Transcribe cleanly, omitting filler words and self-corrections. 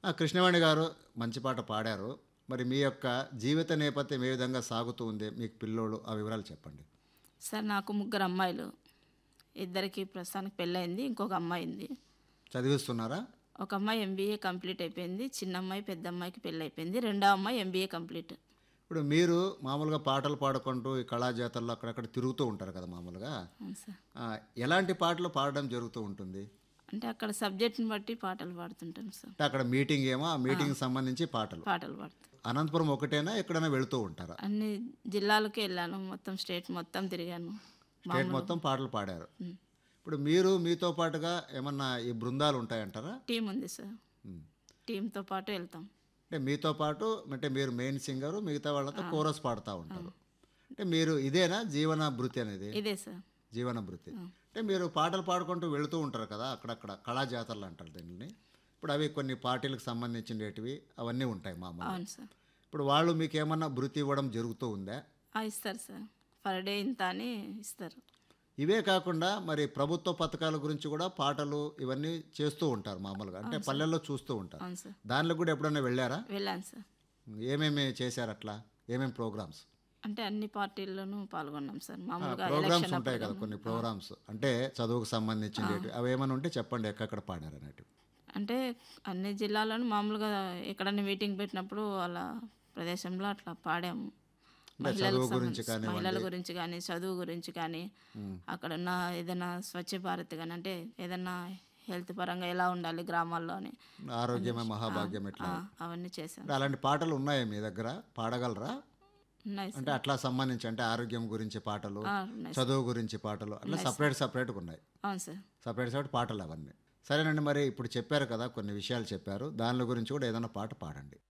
కృష్ణవేణి గారు మంచి పాట పాడారు. మరి మీ యొక్క జీవిత నేపథ్యం ఏ విధంగా సాగుతూ ఉంది? మీకు పిల్లోళ్ళు ఆ వివరాలు చెప్పండి. సార్ నాకు ముగ్గురు అమ్మాయిలు. ఇద్దరికి ప్రస్తుతానికి పెళ్ళయింది. ఇంకొక అమ్మాయి ఉంది. చదివిస్తున్నారా? ఒక అమ్మాయి ఎంబీఏ కంప్లీట్ అయిపోయింది. చిన్న అమ్మాయి పెద్ద అమ్మాయికి పెళ్ళైపోయింది. రెండో అమ్మాయి ఎంబీఏ కంప్లీట్. ఇప్పుడు మీరు మామూలుగా పాటలు పాడుకుంటూ ఈ కళాజాతరలో అక్కడక్కడ తిరుగుతూ ఉంటారు కదా మామూలుగా. అవును సార్. ఆ, ఎలాంటి పాటలు పాడడం జరుగుతూ ఉంటుంది? అంటే అక్కడ సబ్జెక్ట్ని బట్టి పాటలు పాడుతుంటాను సార్. అంటే అక్కడ మీటింగ్ ఏమో ఆ మీటింగ్ సంబంధించి పాటలు. పాటలు పాడుతాను. అనంతపురం ఒకటేనా ఎక్కడైనా వెళుతూ ఉంటారా? అన్ని జిల్లాలకి వెళ్ళాను. మొత్తం స్టేట్ మొత్తం తిరిగాను. స్టేట్ మొత్తం పాటలు పాడారు. ఇప్పుడు మీరు మీతో పాటుగా ఏమన్నా ఈ బృందాలు ఉంటాయంటారా? టీం ఉంది సార్. ఉమ్. టీంతో పాటు వెళ్తాం. అంటే మీతో పాటు అంటే మీరు మెయిన్ సింగరు, మిగతా వాళ్ళతో కోరస్ పాడుతూ ఉంటారు. అంటే మీరు ఇదేనా జీవన భృతి అనేది? ఇదే సార్. జీవన భృతి. అంటే మీరు పాటలు పాడుకుంటూ వెళుతూ ఉంటారు కదా అక్కడక్కడ కళాజాతరలు అంటారు దీనిని. ఇప్పుడు అవి కొన్ని పార్టీలకు సంబంధించినవి అవన్నీ ఉంటాయి మామూలు. అవును సార్. ఇప్పుడు వాళ్ళు మీకు ఏమన్నా భృతి ఇవ్వడం జరుగుతూ ఉందా? ఇస్తారు సార్. పర్ డే ఇంత అని ఇస్తారు. ఇవే కాకుండా మరి ప్రభుత్వ పథకాల గురించి కూడా పాటలు ఇవన్నీ చేస్తూ ఉంటారు మామూలుగా. అంటే పల్లెల్లో చూస్తూ ఉంటారు. అవును సార్. దానిలో కూడా ఎప్పుడైనా వెళ్ళారా? వెళ్ళాను సార్. ఏమేమి చేశారు అట్లా? ఏమేమి ప్రోగ్రామ్స్? అంటే అన్ని పార్టీల్లోనూ పాల్గొన్నాం సార్. మామూలుగా ప్రోగ్రామ్స్ ఎలక్షన్ ఉంటాయి అప్పుడు కదా కొన్ని ప్రోగ్రామ్స్, అంటే చదువుకు సంబంధించినవి అవి ఏమైనా ఉంటే చెప్పండి ఎక్కడెక్కడ పాడారు అనేటివి. అంటే అన్ని జిల్లాలను మామూలుగా ఎక్కడన్నా మీటింగ్ పెట్టినప్పుడు వాళ్ళ ప్రదేశంలో అట్లా పాడాము. అంటే చదువు గురించి కానీ మహిళల గురించి కానీ చదువు గురించి కానీ అక్కడ ఉన్న ఏదైనా స్వచ్ఛ భారత్ కానీ అంటే ఏదైనా హెల్త్ పరంగా ఎలా ఉండాలి గ్రామాల్లో అని ఆరోగ్యమే మహాభాగ్యం ఎట్లా అవన్నీ చేశాం. అంటే అలాంటి పాటలు ఉన్నాయా మీ దగ్గర? పాడగలరా? ఉన్నాయి సార్. అంటే అట్లా సంబంధించి అంటే ఆరోగ్యం గురించి పాటలు, ఉన్నాయి. చదువు గురించి పాటలు అట్లా సపరేట్గా ఉన్నాయి. అవును సార్. సపరేట్ పాటలు అవన్నీ. సరేనండి, మరి ఇప్పుడు చెప్పారు కదా కొన్ని విషయాలు చెప్పారు, దాని గురించి కూడా ఏదైనా పాట పాడండి.